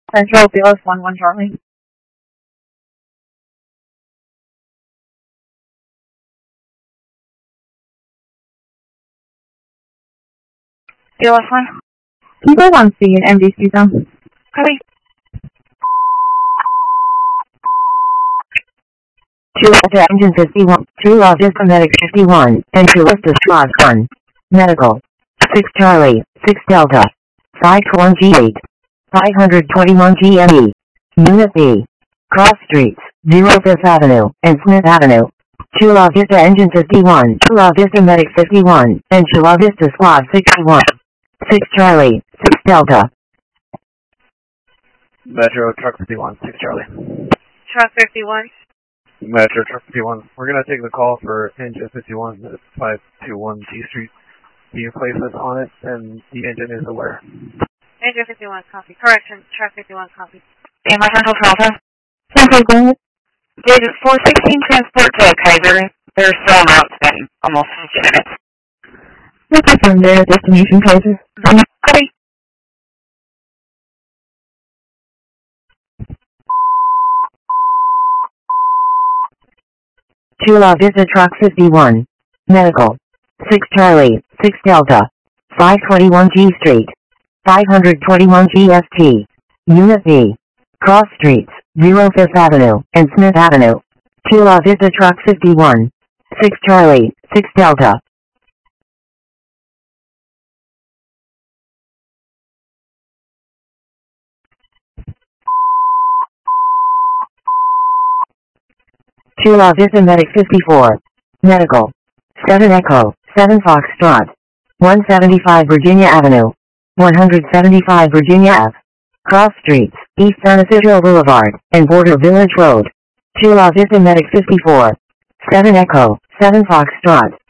Central BLS 11 Charlie. BLS 1. Can you go on C and MDC zone? Copy. 2 Delta Engine 51, 2 Logistics Medic 51, Entry List of Squad 1. Medical. 6 Charlie, 6 Delta. 521 G8. 521 GME. Unit B. Cross Streets, 05th Avenue, and Smith Avenue. 2 La Vista Engine 51, 2 La Vista Medic 51, and 2 La Vista Squad 61. 6 Charlie, 6 Delta. Metro Truck 51, 6 Charlie. Truck 51. Metro Truck 51. We're going to take the call for engine 51 at 521 G Street. The places on it, and the engine is aware. Engine 51, copy. Correction, Truck 51, copy. Standby Central Toronto. Central, go ahead. Davis 416 transport to Kaiser. They're still en route. It's been almost 50 minutes. Okay, from there, destination Kaiser. Copy. Two La Vista Truck 51. Medical. 6 Charlie, 6 Delta. 521 G Street. 521 GST. Unit B. Cross Streets, 05th Avenue, and Smith Avenue. 2 La Vista Truck 51. 6 Charlie, 6 Delta. Two La Vista Medic 54. Medical. 7 Echo, 7 Foxtrot. 175 Virginia Avenue. 175 Virginia Ave. Cross Streets, East San Isidro Boulevard, and Border Village Road. 2 La Vista Medic 54. 7 Echo, 7 Foxtrot.